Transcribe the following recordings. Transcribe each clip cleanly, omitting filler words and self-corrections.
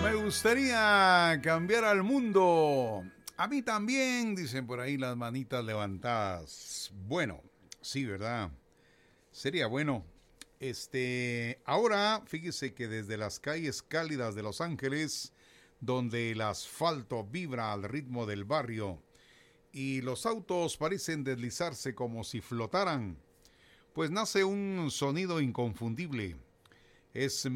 Me gustaría cambiar al mundo. A mí también, dicen por ahí las manitas levantadas. Bueno, sí, ¿verdad? Sería bueno. Ahora, fíjese que desde las calles cálidas de Los Ángeles, donde el asfalto vibra al ritmo del barrio y los autos parecen deslizarse como si flotaran, pues nace un sonido inconfundible. Es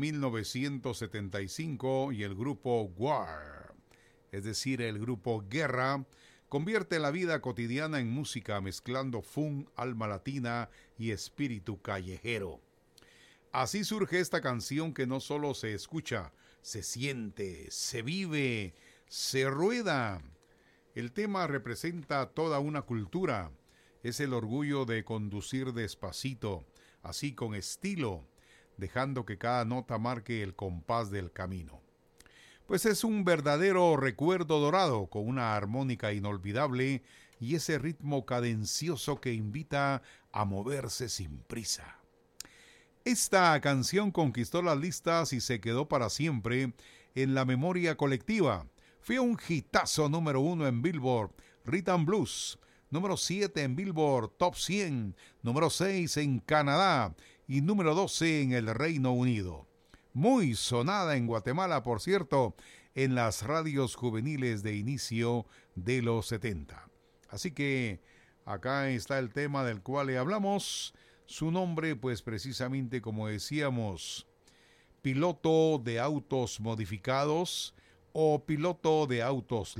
1975 y el grupo War, es decir, el grupo Guerra, convierte la vida cotidiana en música mezclando funk, alma latina y espíritu callejero. Así surge esta canción que no solo se escucha, se siente, se vive, se rueda. El tema representa toda una cultura. Es el orgullo de conducir despacito, así con estilo, dejando que cada nota marque el compás del camino. Pues es un verdadero recuerdo dorado con una armónica inolvidable y ese ritmo cadencioso que invita a moverse sin prisa. Esta canción conquistó las listas y se quedó para siempre en la memoria colectiva. Fue un hitazo número 1 en Billboard Rhythm Blues, número 7 en Billboard Top 100, número 6 en Canadá y número 12 en el Reino Unido. Muy sonada en Guatemala, por cierto, en las radios juveniles de inicio de los 70. Así que acá está el tema del cual le hablamos. Su nombre, pues precisamente como decíamos, piloto de autos modificados o piloto de autos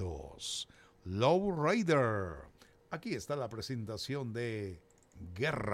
lentos. Lowrider. Aquí está la presentación de Guerra.